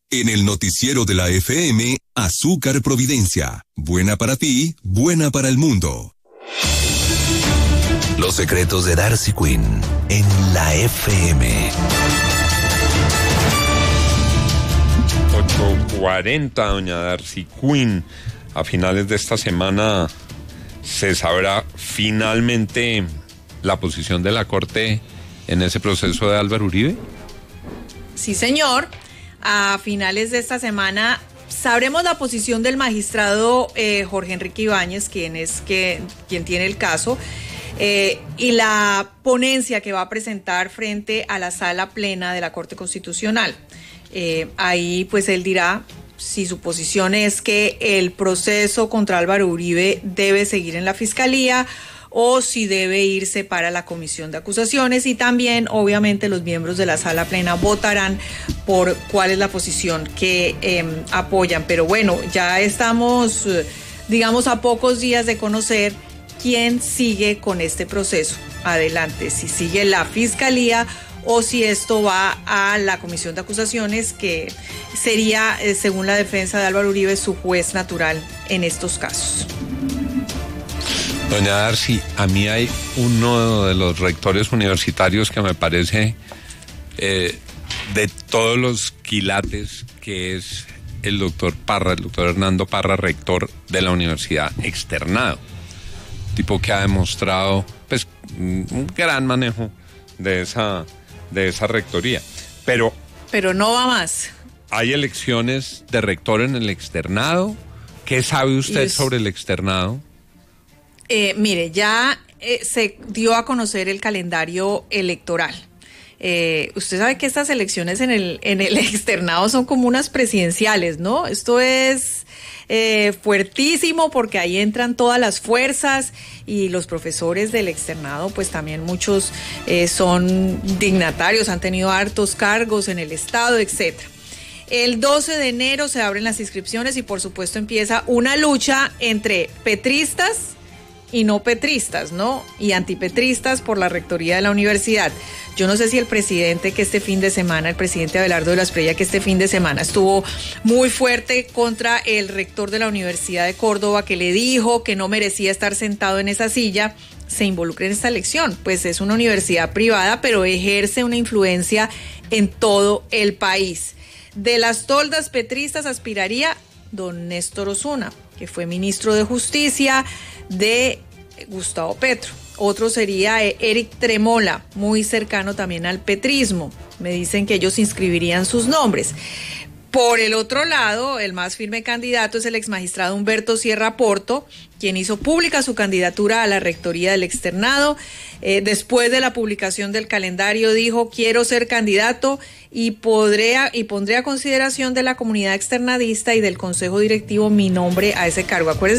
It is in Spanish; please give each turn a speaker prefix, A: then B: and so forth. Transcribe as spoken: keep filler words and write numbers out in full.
A: En el noticiero de la F M, Azúcar Providencia. Buena para ti, buena para el mundo.
B: Los secretos de Darcy Quinn en la F M.
C: ocho cuarenta, doña Darcy Quinn. A finales de esta semana se sabrá finalmente la posición de la Corte en ese proceso de Álvaro Uribe.
D: Sí, señor. A finales de esta semana sabremos la posición del magistrado eh, Jorge Enrique Ibáñez, quien es que, quien tiene el caso, eh, y la ponencia que va a presentar frente a la sala plena de la Corte Constitucional. Eh, ahí pues él dirá si su posición es que el proceso contra Álvaro Uribe debe seguir en la Fiscalía o si debe irse para la Comisión de Acusaciones, y también obviamente los miembros de la sala plena votarán por cuál es la posición que eh, apoyan. Pero bueno, ya estamos, digamos, a pocos días de conocer quién sigue con este proceso adelante, si sigue la Fiscalía o si esto va a la Comisión de Acusaciones, que sería, eh, según la defensa de Álvaro Uribe, su juez natural en estos casos.
C: Doña Darcy, a mí hay uno de los rectores universitarios que me parece eh, de todos los quilates, que es el doctor Parra, el doctor Hernando Parra, rector de la Universidad Externado. Tipo que ha demostrado pues un gran manejo de esa, de esa rectoría. Pero,
D: Pero no va más.
C: ¿Hay elecciones de rector en el Externado? ¿Qué sabe usted es... sobre el Externado?
D: Eh, mire, ya eh, se dio a conocer el calendario electoral. Eh, usted sabe que estas elecciones en el, en el Externado son como unas presidenciales, ¿no? Esto es eh, fuertísimo porque ahí entran todas las fuerzas, y los profesores del Externado, pues también muchos eh, son dignatarios, han tenido hartos cargos en el Estado, etcétera. El doce de enero se abren las inscripciones y por supuesto empieza una lucha entre petristas y no petristas, ¿no? Y antipetristas por la rectoría de la universidad. Yo no sé si el presidente que este fin de semana, el presidente Abelardo de la Espriella, que este fin de semana estuvo muy fuerte contra el rector de la Universidad de Córdoba, que le dijo que no merecía estar sentado en esa silla, se involucre en esta elección. Pues es una universidad privada, pero ejerce una influencia en todo el país. De las toldas petristas aspiraría don Néstor Osuna, que fue ministro de Justicia de Gustavo Petro. Otro sería Eric Tremola, muy cercano también al petrismo. Me dicen que ellos inscribirían sus nombres. Por el otro lado, el más firme candidato es el exmagistrado Humberto Sierra Porto, quien hizo pública su candidatura a la rectoría del Externado. Eh, después de la publicación del calendario dijo: quiero ser candidato y podré a, y pondré a consideración de la comunidad externadista y del consejo directivo mi nombre a ese cargo. Acuérdense